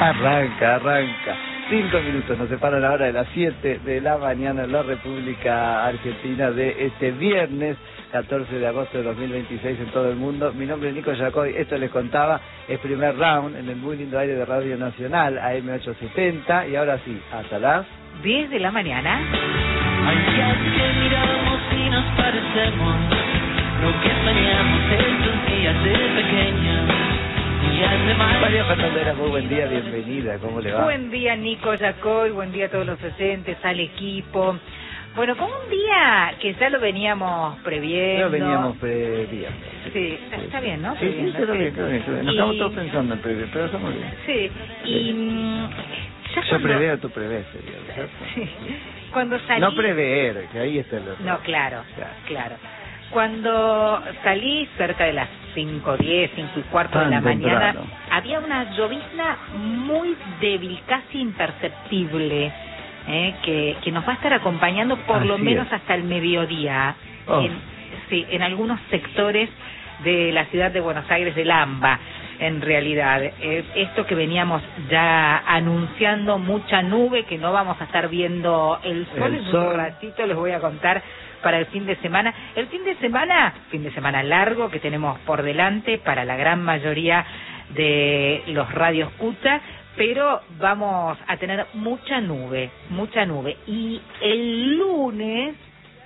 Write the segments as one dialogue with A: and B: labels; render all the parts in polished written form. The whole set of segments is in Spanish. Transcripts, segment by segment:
A: Arranca. 5 minutos nos separan la hora de las 7 de la mañana en la República Argentina de este viernes 14 de agosto de 2026 en todo el mundo. Mi nombre es Nico Yacoy, esto les contaba, es primer round en el muy lindo aire de Radio Nacional, AM870, y ahora sí, hasta las
B: 10 de la mañana.
C: Hay días que miramos y nos parecemos, lo que soñamos estos días de pequeños.
A: María Fernandera, muy buen día, bienvenida, ¿cómo le va?
B: Buen día, Nico Yacoy, buen día a todos los oyentes, al equipo. Bueno, como un día que ya lo veníamos previendo.
A: Sí,
B: está bien, ¿no?
A: Sí, está bien. Nos estamos todos pensando en prever, pero estamos bien.
B: Sí, y...
A: Yo preveo, tú prevés, ¿cierto?
B: Sí. Cuando salí...
A: No prever, que ahí está el error.
B: No, claro. Cuando salí cerca de las 5:10, 5:15 de la mañana, había una llovizna muy débil, casi imperceptible, que nos va a estar acompañando por lo menos hasta el mediodía, en algunos sectores de la ciudad de Buenos Aires, del AMBA, en realidad. Esto que veníamos ya anunciando, mucha nube, que no vamos a estar viendo el sol. En un ratito les voy a contar para el fin de semana. El fin de semana largo que tenemos por delante para la gran mayoría de los radioescuchas, pero vamos a tener mucha nube. Y el lunes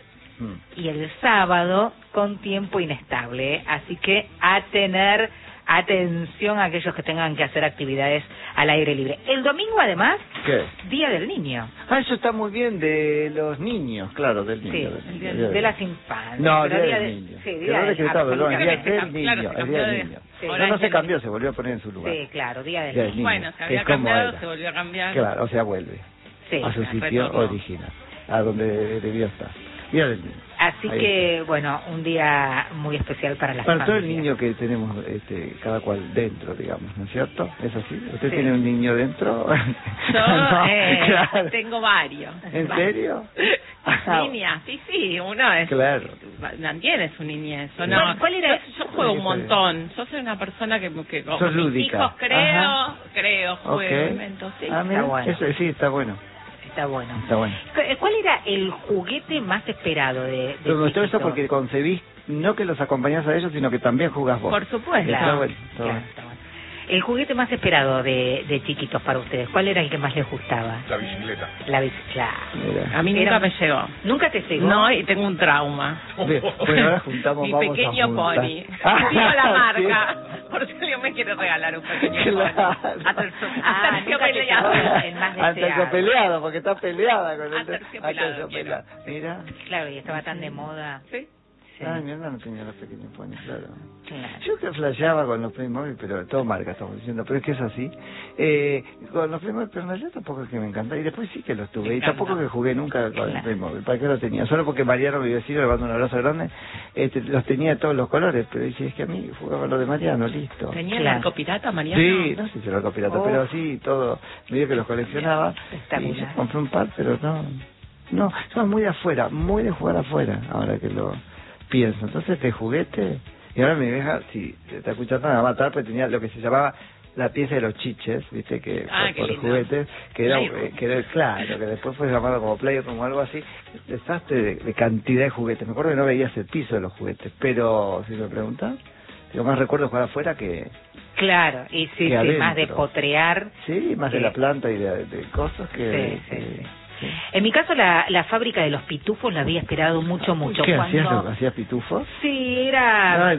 B: y el sábado con tiempo inestable, así que a tener atención a aquellos que tengan que hacer actividades al aire libre. El domingo, además,
A: ¿qué?
B: Día del Niño.
A: Eso está muy bien, de los niños, claro, del niño.
B: Sí, de las infancias.
A: No,
B: pero
A: Día del Niño.
B: Sí,
A: Día
B: Día
A: del Niño.
B: del
A: Niño. No se cambió, se volvió a poner en su lugar.
B: Sí, claro, Día del Niño.
D: Bueno, se había cambiado, se volvió a cambiar.
A: Claro, o sea, vuelve a su sitio original, a donde debió estar. Día del Niño.
B: Así que, bueno, un día muy especial para las familias.
A: Para todo el niño que tenemos, cada cual dentro, digamos, ¿no es cierto? ¿Es así? ¿Usted tiene un niño dentro?
D: Yo
A: claro.
D: Tengo varios.
A: ¿En serio?
D: Niñas, sí, uno es...
A: Claro.
D: Mantiene su niñez, ¿o no?
B: ¿Cuál era?
D: Yo juego un montón. Yo soy una persona que con
A: sos
D: mis
A: lúdica.
D: hijos juego, invento. Sí,
A: mira,
B: está bueno.
A: Eso, sí, está bueno.
B: Está bueno. ¿Cuál era el juguete más esperado de
A: Pero todo eso porque concebís, no que los acompañás a ellos, sino que también jugás vos.
B: Por supuesto.
A: Está bueno.
B: El juguete más esperado de chiquitos para ustedes, ¿cuál era el que más les gustaba? La bicicleta.
D: A mí nunca me llegó.
B: ¿Nunca te llegó?
D: No, y tengo un trauma.
A: Bueno, ahora juntamos,
D: Mi
A: vamos
D: pequeño
A: a juntar.
D: pony. Digo la marca. Por si alguien me quiere regalar un pequeño pony. Aterciopeleado.
A: Aterciopeleado, porque está peleada con el
D: aterciopelado.
A: Mira.
B: Claro, y estaba tan de moda.
D: Sí.
A: Ay, mi hermano tenía los pequeños ponis, claro. Yo que flasheaba con los Playmobil, pero todo marca estamos diciendo, pero es que es así. Con los Playmobil, pero en realidad tampoco es que me encanta. Y después sí que los tuve. Y tampoco que jugué nunca con el Playmobil. ¿Para qué lo tenía? Solo porque Mariano, mi vecino, le mando un abrazo grande, los tenía de todos los colores. Pero dice, es que a mí jugaba lo de Mariano, listo.
D: ¿Tenía el arco pirata, Mariano?
A: Sí, no sé si el arco pirata, pero sí, todo. Medio que los coleccionaba. Y yo compré un par, pero no, estaba muy de afuera, muy de jugar afuera, ahora que lo pienso. Entonces, de juguete, y ahora mi vieja, si te está escuchando, me va a matar, porque tenía lo que se llamaba la pieza de los chiches, viste, que por juguetes, que era claro, que después fue llamado como Play o como algo así. Desastre de cantidad de juguetes. Me acuerdo que no veías el piso de los juguetes, pero si me preguntas, yo más recuerdo jugar afuera que...
B: Claro, y sí, más de potrear.
A: Sí, más de la planta y de cosas que...
B: Sí. En mi caso, la fábrica de los pitufos la había esperado mucho.
A: ¿Qué hacías pitufos?
B: Sí, era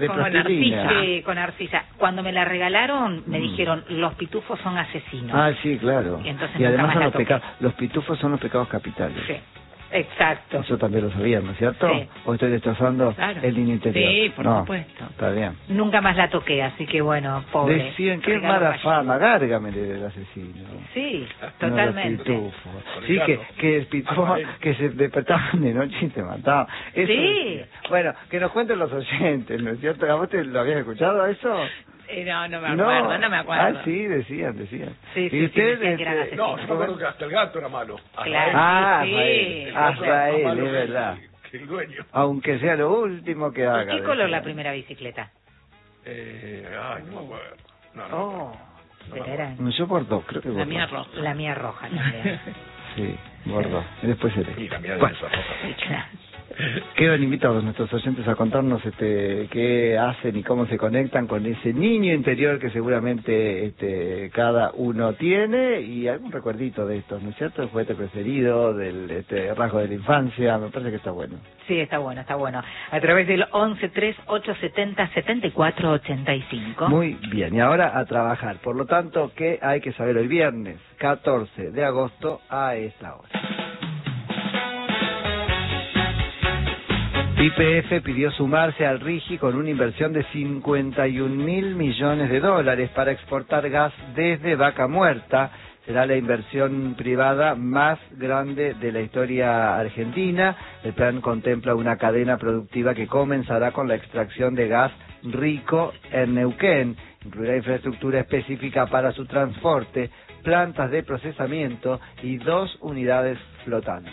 A: con
B: arcilla. Cuando me la regalaron, me dijeron, los pitufos son asesinos.
A: Ah, sí, claro.
B: Y
A: además son los pitufos son los pecados capitales.
B: Sí. Exacto.
A: Eso también lo sabían, ¿no es cierto?
B: Sí.
A: ¿O estoy destrozando el niño interior?
D: Sí, por supuesto.
A: Está bien.
B: Nunca más la toqué, así que bueno, pobre.
A: Decían, qué mala fama, Gárgame del asesino.
B: Sí, totalmente.
A: No, sí, que el pitufo, que se despertaban de noche y te mataban. Eso,
B: sí.
A: Bueno, que nos cuenten los oyentes, ¿no es cierto? ¿A vos lo habías escuchado eso?
D: No me acuerdo.
A: Ah, sí, decían.
B: Sí,
A: ¿Y ustedes?
E: No, yo me acuerdo que hasta el gato era malo.
B: Claro.
A: Azrael, es verdad.
E: Que el dueño.
A: Aunque sea lo último que haga.
B: ¿Qué color la primera bicicleta?
E: No me acuerdo.
A: Yo por 2, creo que por 2.
B: La mía roja. La mía roja también.
A: Sí, por 2. Y después seré.
E: Y la mía de
A: bueno.
E: roja.
A: Quedan invitados nuestros oyentes a contarnos qué hacen y cómo se conectan con ese niño interior que seguramente cada uno tiene, y algún recuerdito de estos, ¿no es cierto? El juguete preferido, del rasgo de la infancia, me parece que está bueno.
B: Sí, está bueno, está bueno. A través del 1138707485.
A: Muy bien, y ahora a trabajar. Por lo tanto, ¿qué hay que saber hoy viernes 14 de agosto a esta hora? YPF pidió sumarse al RIGI con una inversión de $51.000 millones para exportar gas desde Vaca Muerta. Será la inversión privada más grande de la historia argentina. El plan contempla una cadena productiva que comenzará con la extracción de gas rico en Neuquén. Incluirá infraestructura específica para su transporte, plantas de procesamiento y 2 unidades flotantes.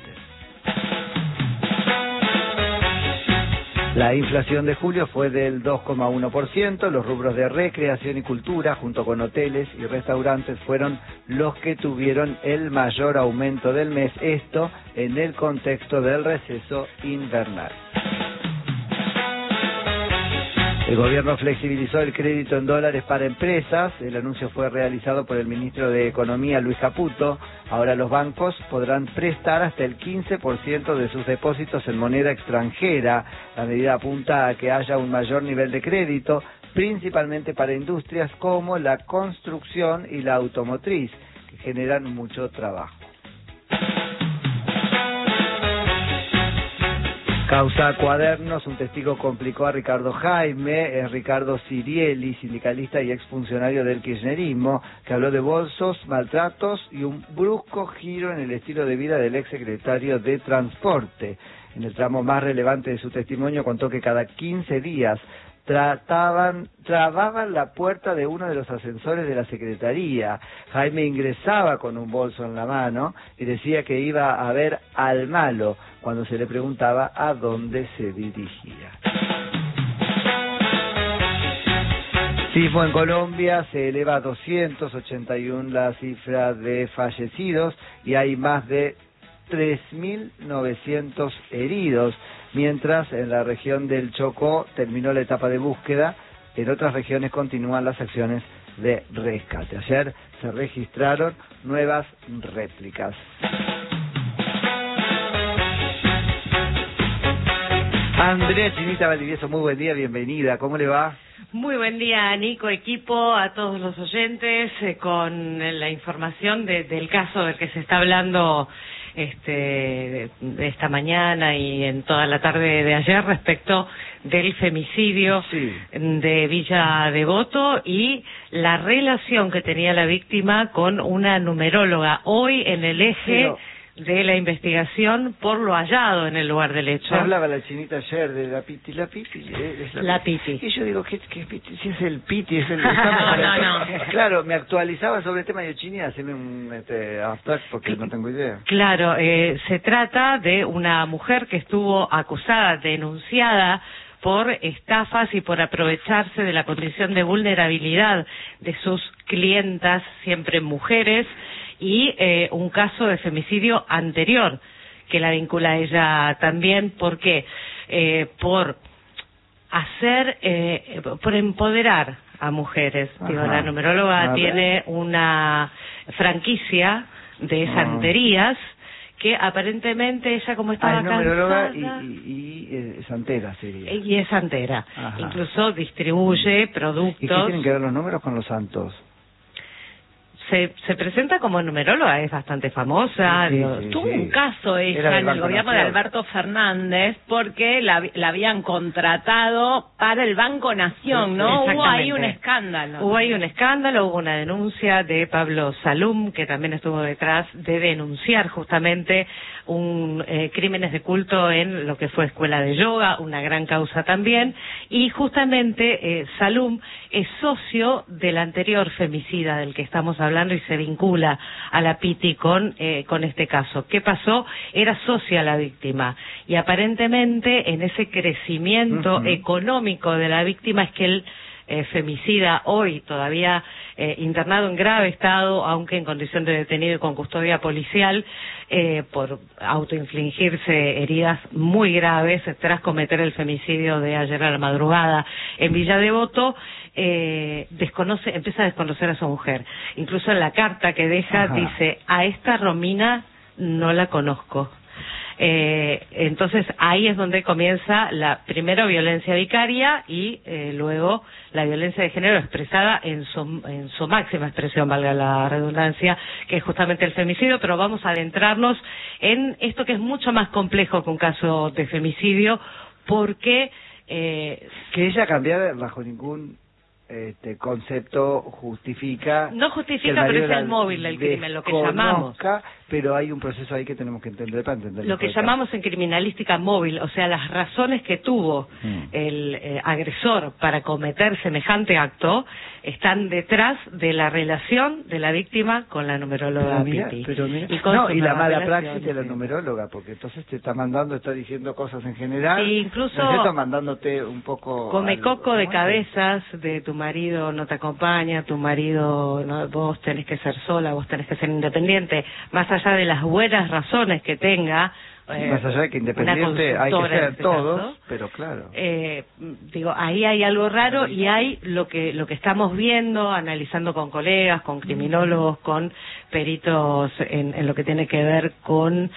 A: La inflación de julio fue del 2,1%, los rubros de recreación y cultura, junto con hoteles y restaurantes, fueron los que tuvieron el mayor aumento del mes, esto en el contexto del receso invernal. El gobierno flexibilizó el crédito en dólares para empresas. El anuncio fue realizado por el ministro de Economía, Luis Caputo. Ahora los bancos podrán prestar hasta el 15% de sus depósitos en moneda extranjera. La medida apunta a que haya un mayor nivel de crédito, principalmente para industrias como la construcción y la automotriz, que generan mucho trabajo. Causa Cuadernos, un testigo complicó a Ricardo Jaime, es Ricardo Sirieli, sindicalista y exfuncionario del kirchnerismo, que habló de bolsos, maltratos y un brusco giro en el estilo de vida del exsecretario de Transporte. En el tramo más relevante de su testimonio contó que cada 15 días trababan la puerta de uno de los ascensores de la Secretaría. Jaime ingresaba con un bolso en la mano y decía que iba a ver al malo cuando se le preguntaba a dónde se dirigía. Sismo en Colombia, se eleva a 281 la cifra de fallecidos y hay más de 3.900 heridos, mientras en la región del Chocó terminó la etapa de búsqueda. En otras regiones continúan las acciones de rescate. Ayer se registraron nuevas réplicas. Andrea Chinita Valdivieso, muy buen día, bienvenida, ¿cómo le va?
D: Muy buen día, Nico, equipo, a todos los oyentes, con la información del caso del que se está hablando esta mañana y en toda la tarde de ayer respecto del femicidio de Villa Devoto y la relación que tenía la víctima con una numeróloga. Hoy en el eje de la investigación por lo hallado en el lugar del hecho.
A: Hablaba la Chinita ayer de la Piti. La Piti. Y yo digo, ¿qué Piti? Si es el Piti, es el...
D: No.
A: Claro, me actualizaba sobre el tema de Chini, haceme un abstract porque no tengo idea.
D: Claro, se trata de una mujer que estuvo acusada, denunciada por estafas y por aprovecharse de la condición de vulnerabilidad de sus clientas, siempre mujeres, y un caso de femicidio anterior que la vincula a ella también. ¿Por qué? Por empoderar a mujeres. Digo, la numeróloga tiene una franquicia de santerías que aparentemente ella, como estaba
A: cansada...
D: y
A: santera sería.
D: Y es santera. Ajá. Incluso distribuye productos...
A: ¿Y qué tienen que ver los números con los santos?
D: Se presenta como numeróloga, es bastante famosa. Tuvo un caso ella en el gobierno de Alberto Fernández porque la habían contratado para el Banco Nación, ¿no? Hubo ahí un escándalo. Hubo una denuncia de Pablo Salum, que también estuvo detrás de denunciar justamente crímenes de culto en lo que fue escuela de yoga, una gran causa también, y justamente Salum es socio del anterior femicida del que estamos hablando y se vincula a la Piti con este caso. ¿Qué pasó? Era socia la víctima y aparentemente en ese crecimiento económico de la víctima es que él femicida, hoy todavía internado en grave estado, aunque en condición de detenido y con custodia policial, por autoinfligirse heridas muy graves tras cometer el femicidio de ayer a la madrugada en Villa Devoto. Empieza a desconocer a su mujer. Incluso en la carta que deja dice: a esta Romina no la conozco. Entonces ahí es donde comienza la primera violencia vicaria y luego la violencia de género expresada en su máxima expresión, valga la redundancia, que es justamente el femicidio. Pero vamos a adentrarnos en esto, que es mucho más complejo que un caso de femicidio, porque
A: que ella cambiara bajo ningún concepto justifica.
D: No justifica, pero es el móvil del crimen, lo que llamamos.
A: Pero hay un proceso ahí que tenemos que entender para entender
D: lo que llamamos en criminalística móvil, o sea, las razones que tuvo el agresor para cometer semejante acto están detrás de la relación de la víctima con la numeróloga Piti.
A: Y la mala praxis de la numeróloga, porque entonces te está mandando, está diciendo cosas en general,
D: sí, incluso
A: está mandándote un poco
D: come coco de cabezas de tu marido no te acompaña, tu marido no, vos tenés que ser sola, vos tenés que ser independiente, más allá de las buenas razones que tenga.
A: Más allá de que independiente hay que ser todos, pero claro.
D: Digo, ahí hay algo raro, y hay lo que estamos viendo, analizando con colegas, con criminólogos, con peritos en lo que tiene que ver con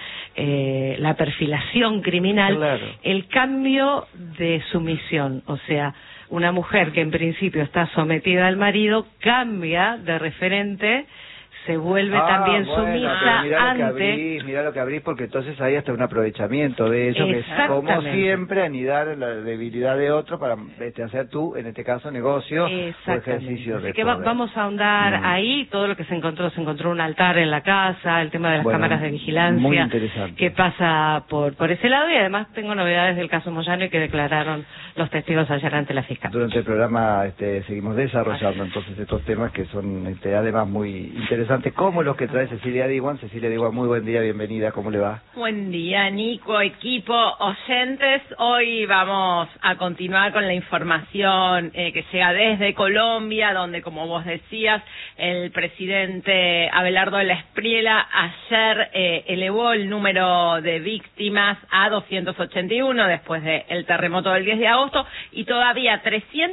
D: la perfilación criminal, el cambio de sumisión, o sea, una mujer que en principio está sometida al marido cambia de referente, se vuelve también sumisa ante...
A: Mirá lo que abrís, porque entonces hay hasta un aprovechamiento de ello, que es como siempre anidar en la debilidad de otro para hacer tú, en este caso, negocio o ejercicio de
D: poder. Que vamos a ahondar ahí, todo lo que se encontró un altar en la casa, el tema de las cámaras de vigilancia,
A: muy interesante,
D: que pasa por ese lado, y además tengo novedades del caso Moyano y que declararon los testigos ayer ante la fiscal.
A: Durante el programa seguimos desarrollando entonces estos temas que son además muy interesantes, como los que trae Cecilia Diwan. Cecilia Diwan, muy buen día, bienvenida, ¿cómo le va?
F: Buen día, Nico, equipo, oyentes. Hoy vamos a continuar con la información que llega desde Colombia, donde, como vos decías, el presidente Abelardo de la Espriella ayer elevó el número de víctimas a 281 después del terremoto del 10 de agosto, y todavía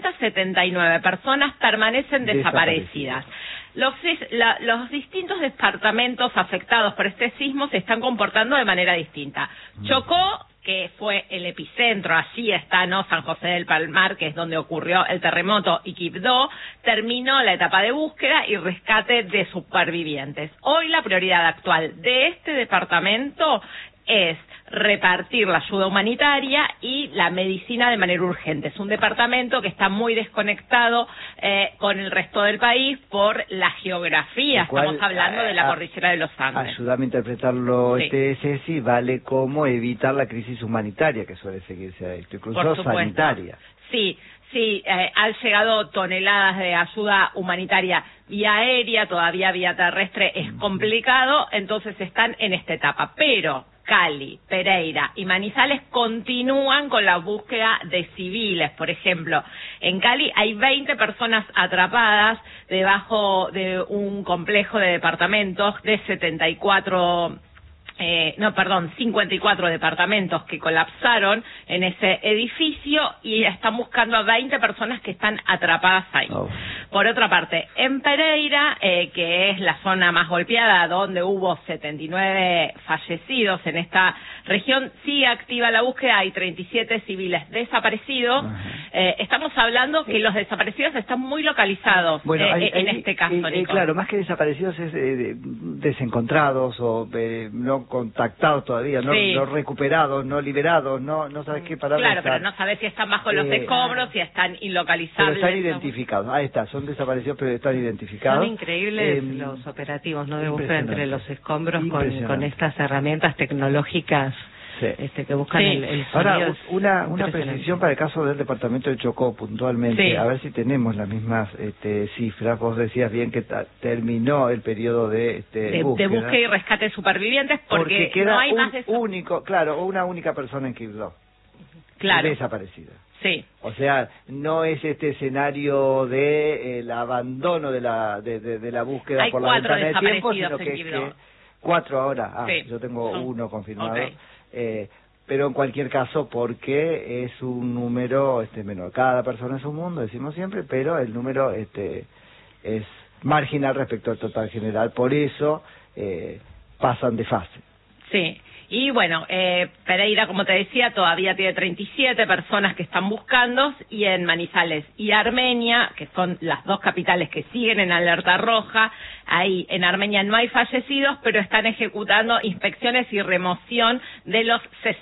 F: 379 personas permanecen desaparecidas. Los distintos departamentos afectados por este sismo se están comportando de manera distinta. Chocó, que fue el epicentro, allí está, ¿no?, San José del Palmar, que es donde ocurrió el terremoto, y Quibdó, terminó la etapa de búsqueda y rescate de supervivientes. Hoy la prioridad actual de este departamento es repartir la ayuda humanitaria y la medicina de manera urgente. Es un departamento que está muy desconectado con el resto del país por la geografía. Estamos hablando de la cordillera de los Andes.
A: Ayúdame a interpretarlo, Ceci, vale como evitar la crisis humanitaria que suele seguirse a esto, incluso sanitaria.
F: Sí, han llegado toneladas de ayuda humanitaria vía aérea, todavía vía terrestre es complicado, entonces están en esta etapa. Pero Cali, Pereira y Manizales continúan con la búsqueda de civiles. Por ejemplo, en Cali hay 20 personas atrapadas debajo de un complejo de departamentos de 54 departamentos que colapsaron en ese edificio, y están buscando a 20 personas que están atrapadas ahí. Por otra parte, en Pereira, que es la zona más golpeada, donde hubo 79 fallecidos en esta región, sigue activa la búsqueda, hay 37 civiles desaparecidos. Estamos hablando que los desaparecidos están muy localizados en este caso, Nico.
A: Claro, más que desaparecidos es desencontrados o no contactados todavía, no recuperados, no liberados, no sabes qué palabra.
F: Claro, pero no sabes si están bajo los escombros, si están ilocalizables.
A: Pero están identificados, ahí está, son desaparecidos pero están identificados.
D: Son increíbles los operativos, ¿no?, de búsqueda entre los escombros con estas herramientas tecnológicas. Que buscan el sonido.
A: Ahora, una precisión para el caso del departamento de Chocó puntualmente, a ver si tenemos las mismas cifras. Vos decías bien que terminó el periodo de
F: búsqueda y rescate de supervivientes, porque
A: queda
F: no hay más de
A: una única persona en Quibdó, desaparecida.
F: Sí.
A: O sea, no es este escenario de el abandono de la búsqueda
F: Hay
A: por la ventana de tiempo, sino que es que 4 ahora. Sí. Yo tengo 1 confirmado. Okay. Pero en cualquier caso, porque es un número menor. Cada persona es un mundo, decimos siempre, pero el número es marginal respecto al total general. Por eso pasan de fase.
F: Sí. Y bueno, Pereira, como te decía, todavía tiene 37 personas que están buscando, y en Manizales y Armenia, que son las 2 capitales que siguen en alerta roja, ahí en Armenia no hay fallecidos, pero están ejecutando inspecciones y remoción de los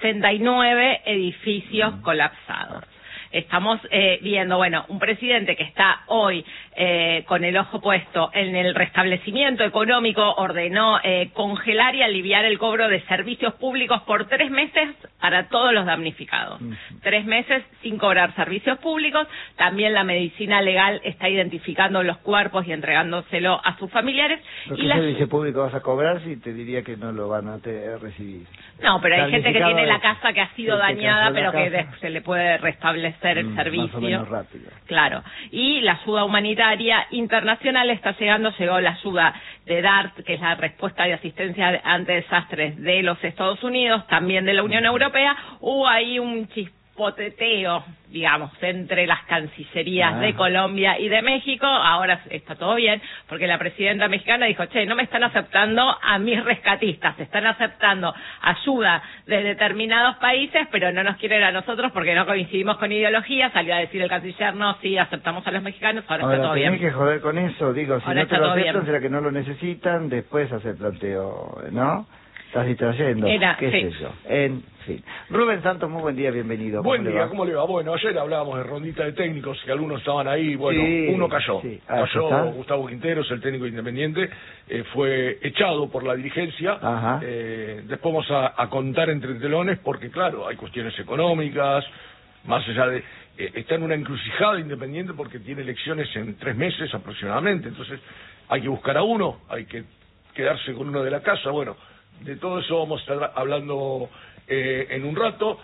F: 69 edificios colapsados. Estamos viendo, bueno, un presidente que está hoy con el ojo puesto en el restablecimiento económico, ordenó congelar y aliviar el cobro de servicios públicos por 3 meses para todos los damnificados. 3 meses sin cobrar servicios públicos. También la medicina legal está identificando los cuerpos y entregándoselo a sus familiares.
A: ¿Qué servicio público vas a cobrar si te diría que no lo van a recibir?
F: No, pero hay gente que tiene la casa que ha sido dañada, pero que se le puede restablecer el servicio.
A: Más o menos rápido.
F: Claro. Y la ayuda humanitaria internacional llegó la ayuda de DART, que es la respuesta de asistencia ante desastres de los Estados Unidos, también de la Unión Europea. Hubo ahí un chispoteteo, digamos, entre las cancillerías de Colombia y de México. Ahora está todo bien, porque la presidenta mexicana dijo, no me están aceptando a mis rescatistas, están aceptando ayuda de determinados países, pero no nos quieren a nosotros porque no coincidimos con ideología. Salió a decir el canciller, no, sí, aceptamos a los mexicanos, ahora está todo bien.
A: Tenés que joder con eso, digo, si no te lo aceptan, será que no lo necesitan, después hacer planteo, ¿no? Estás distrayendo, qué sé yo. En fin. Rubén Santos, muy buen día, bienvenido.
E: Buen día, ¿cómo le va? Bueno, ayer hablábamos de rondita de técnicos, que algunos estaban ahí, bueno, uno cayó. Sí. Cayó Gustavo Quinteros, el técnico independiente, fue echado por la dirigencia. Después vamos a contar entre telones, porque claro, hay cuestiones económicas, más allá de... está en una encrucijada Independiente porque tiene elecciones en 3 meses aproximadamente, entonces hay que buscar a uno, hay que quedarse con uno de la casa, bueno... De todo eso vamos a estar hablando en un rato.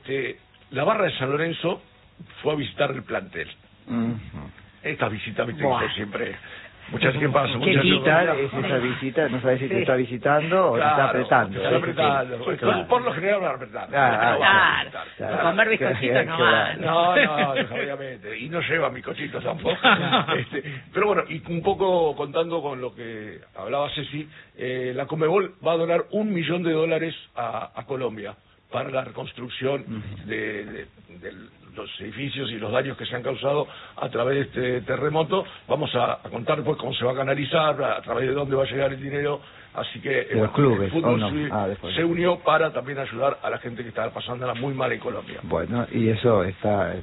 E: La barra de San Lorenzo fue a visitar el plantel. Estas visitas, viste, que siempre... Muchas ¿qué pasa?
A: Es esa visita, no sabes si te está visitando o te está apretando.
E: Te está apretando. Por lo general van a apretar.
F: Claro. Comer bizcochitos no va.
E: No, obviamente. Y no lleva bizcochitos tampoco. Pero bueno, y un poco contando con lo que hablaba Ceci, la Conmebol va a donar $1 millón a Colombia para la reconstrucción de los edificios y los daños que se han causado a través de este terremoto. Vamos a contar después cómo se va a canalizar, a través de dónde va a llegar el dinero. Así que
A: los clubes,
E: el fútbol se unió para también ayudar a la gente que estaba pasándola muy mal en Colombia.
A: Bueno, y eso está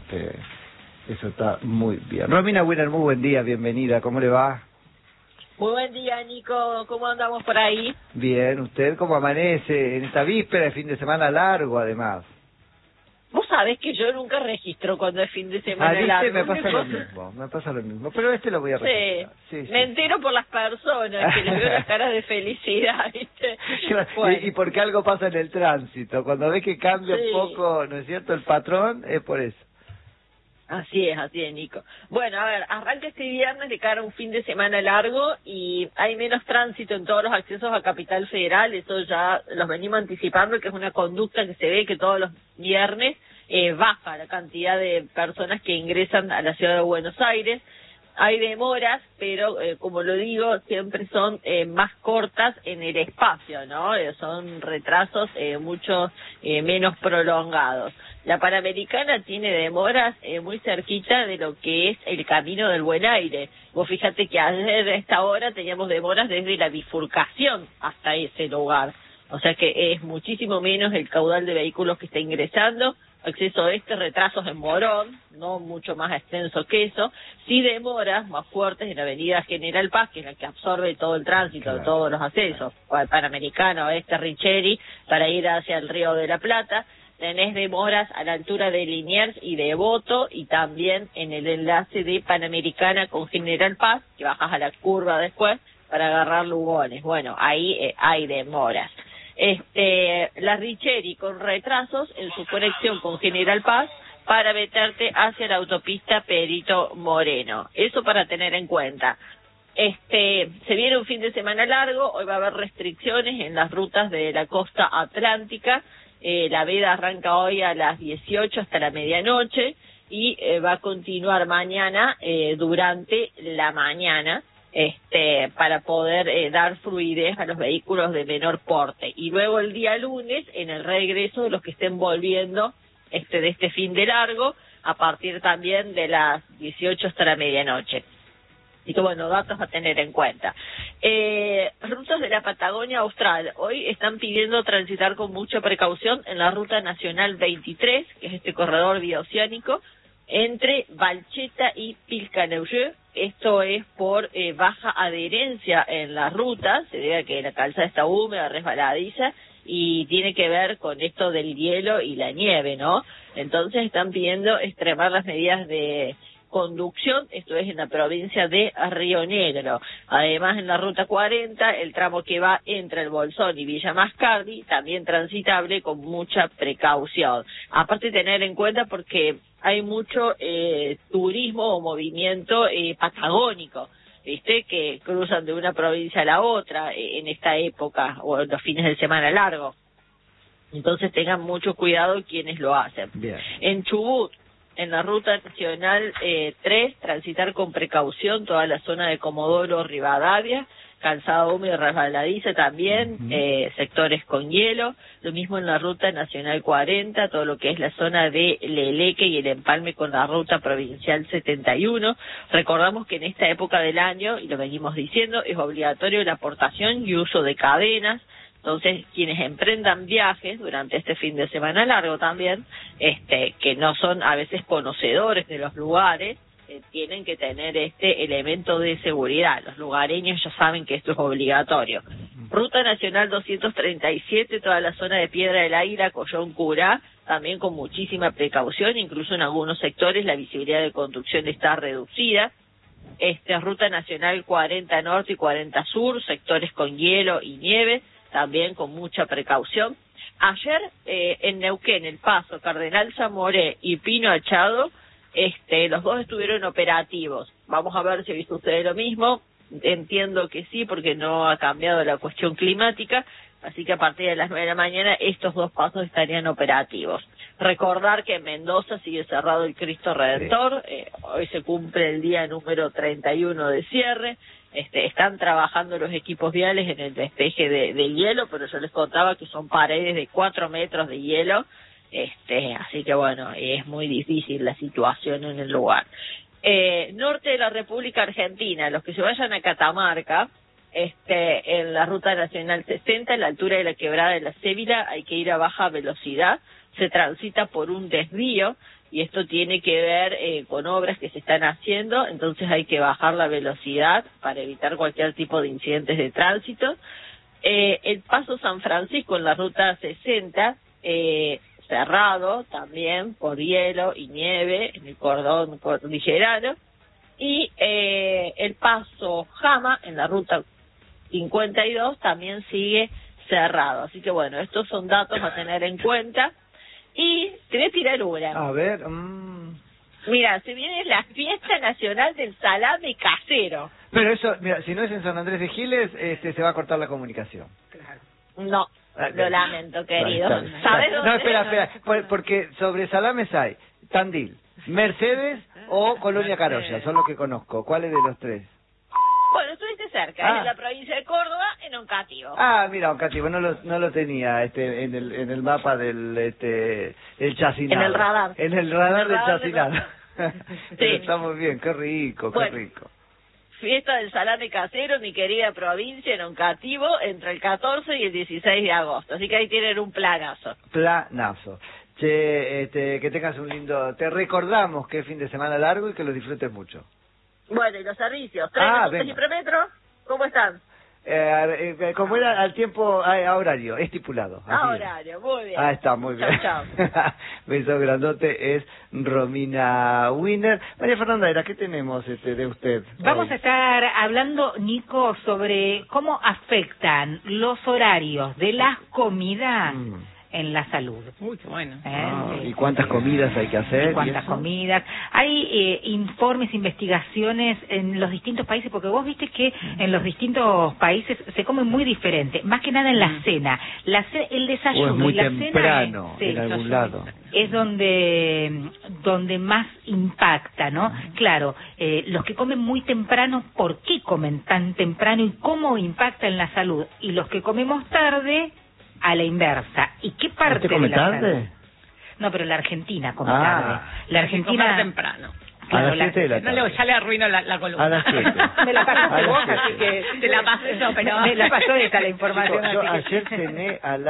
A: muy bien. Romina Winner, muy buen día, bienvenida, ¿cómo le va?
G: Muy buen día, Nico. ¿Cómo andamos por ahí?
A: Bien, ¿usted cómo amanece en esta víspera de fin de semana largo, además?
G: Vos sabés que yo nunca registro cuando es fin de semana largo.
A: Me pasa lo mismo, pero lo voy a registrar. Sí.
G: Me entero por las personas, que les veo las caras de felicidad, ¿viste?
A: Bueno. Y porque algo pasa en el tránsito, cuando ves que cambia un poco, ¿no es cierto?, el patrón, es por eso.
G: Así es, Nico. Bueno, a ver, arranca este viernes de cara a un fin de semana largo y hay menos tránsito en todos los accesos a Capital Federal, eso ya los venimos anticipando, que es una conducta que se ve que todos los viernes baja la cantidad de personas que ingresan a la ciudad de Buenos Aires. Hay demoras, pero como lo digo, siempre son más cortas en el espacio, ¿no? Son retrasos mucho menos prolongados. La Panamericana tiene demoras muy cerquita de lo que es el Camino del Buen Aire. Vos fíjate que ayer a esta hora teníamos demoras desde la bifurcación hasta ese lugar. O sea que es muchísimo menos el caudal de vehículos que está ingresando. Acceso retrasos en Morón, no mucho más extenso que eso. Sí demoras más fuertes en la avenida General Paz, que es la que absorbe todo el tránsito de todos los accesos. Panamericano, Richeri, para ir hacia el Río de la Plata. Tenés demoras a la altura de Liniers y de Devoto, y también en el enlace de Panamericana con General Paz, que bajas a la curva después para agarrar Lugones. Bueno, ahí hay demoras. La Richeri con retrasos en su conexión con General Paz para meterte hacia la autopista Perito Moreno. Eso para tener en cuenta. Se viene un fin de semana largo, hoy va a haber restricciones en las rutas de la costa atlántica. La veda arranca hoy a las 18 hasta la medianoche y va a continuar mañana durante la mañana para poder dar fluidez a los vehículos de menor porte. Y luego el día lunes, en el regreso de los que estén volviendo de este fin de largo, a partir también de las 18 hasta la medianoche. Y que bueno, datos a tener en cuenta. Rutas de la Patagonia Austral. Hoy están pidiendo transitar con mucha precaución en la Ruta Nacional 23, que es este corredor bioceánico, entre Valcheta y Pilcaneucheux. Esto es por baja adherencia en la ruta, se debe a que la calzada está húmeda, resbaladiza, y tiene que ver con esto del hielo y la nieve, ¿no? Entonces están pidiendo extremar las medidas de conducción, esto es en la provincia de Río Negro. Además, en la ruta 40, el tramo que va entre el Bolsón y Villa Mascardi, también transitable con mucha precaución. Aparte, tener en cuenta porque hay mucho turismo o movimiento patagónico, ¿viste? Que cruzan de una provincia a la otra en esta época o en los fines de semana largo. Entonces tengan mucho cuidado quienes lo hacen. Bien. En Chubut, en la Ruta Nacional 3, transitar con precaución toda la zona de Comodoro Rivadavia, calzada húmeda y resbaladiza también, sectores con hielo. Lo mismo en la Ruta Nacional 40, todo lo que es la zona de Leleque y el empalme con la Ruta Provincial 71. Recordamos que en esta época del año, y lo venimos diciendo, es obligatorio la portación y uso de cadenas. Entonces, quienes emprendan viajes durante este fin de semana largo también, que no son a veces conocedores de los lugares, tienen que tener este elemento de seguridad. Los lugareños ya saben que esto es obligatorio. Ruta Nacional 237, toda la zona de Piedra del Águila, Collón Curá, también con muchísima precaución, incluso en algunos sectores la visibilidad de conducción está reducida. Ruta Nacional 40 Norte y 40 Sur, sectores con hielo y nieve, también con mucha precaución. Ayer en Neuquén, El Paso, Cardenal Zamoré y Pino Achado, los dos estuvieron operativos. Vamos a ver si ha visto ustedes lo mismo. Entiendo que sí, porque no ha cambiado la cuestión climática, así que a partir de las 9 de la mañana estos dos pasos estarían operativos. Recordar que en Mendoza sigue cerrado el Cristo Redentor, hoy se cumple el día número 31 de cierre. Están trabajando los equipos viales en el despeje del hielo, pero yo les contaba que son paredes de 4 metros de hielo, así que bueno, es muy difícil la situación en el lugar. Norte de la República Argentina, los que se vayan a Catamarca, en la Ruta Nacional 60, en la altura de la Quebrada de la Cébila, hay que ir a baja velocidad, se transita por un desvío, y esto tiene que ver con obras que se están haciendo, entonces hay que bajar la velocidad para evitar cualquier tipo de incidentes de tránsito. El Paso San Francisco en la Ruta 60, cerrado también por hielo y nieve en el cordón cordillerano, y el Paso Jama en la Ruta 52 también sigue cerrado. Así que bueno, estos son datos a tener en cuenta. Y te voy a tirar una.
A: A ver.
G: Mira, se viene la fiesta nacional del salame casero.
A: Pero eso, mira, si no es en San Andrés de Giles, se va a cortar la comunicación.
G: Claro. No, lo lamento, querido. ¿Sabes dónde?
A: No, espera, porque sobre salames hay Tandil, Mercedes o Colonia Carolla, son los que conozco. ¿Cuáles de los tres?
G: Bueno, estuviste cerca, es en la provincia de Córdoba, en Oncativo.
A: Mira, Oncativo, no lo tenía en el mapa del el chacinado.
G: En el radar.
A: En el radar del chacinado.
G: Sí.
A: Está muy bien, qué rico, qué rico.
G: Fiesta del salame casero, mi querida provincia, en Oncativo, entre el 14 y el 16 de agosto. Así que ahí tienen un planazo.
A: Planazo. Che, que tengas un lindo... Te recordamos que es fin de semana largo y que lo disfrutes mucho.
G: Bueno, y los servicios, 3 minutos y premetro, ¿cómo están?
A: Como era al tiempo, a horario, estipulado.
G: Horario, muy bien.
A: Está, muy bien.
G: Chao.
A: Beso grandote, es Romina Wiener. María Fernanda, ¿qué tenemos de usted?
B: Vamos a estar hablando, Nico, sobre cómo afectan los horarios de las comidas en la salud.
F: Uy, qué bueno.
A: ¿Y cuántas comidas hay que hacer?
B: ¿Cuántas comidas? Hay informes, investigaciones en los distintos países, porque vos viste que en los distintos países se come muy diferente, más que nada en la cena. El desayuno
A: es muy
B: y la
A: temprano
B: cena
A: en algún lado.
B: Es donde más impacta, ¿no? Claro, los que comen muy temprano, ¿por qué comen tan temprano y cómo impacta en la salud? Y los que comemos tarde, a la inversa. ¿Y qué parte
A: come
B: de la
A: tarde?
B: salud? No, pero la Argentina come tarde. La Argentina
F: temprano.
A: Claro, a las 7 de la tarde.
F: Ya le arruino la columna.
A: A las 7.
B: Me la pasaste vos, así que...
F: Te la pasé yo, pero...
B: Me la pasó esa la información.
A: Yo ayer cené a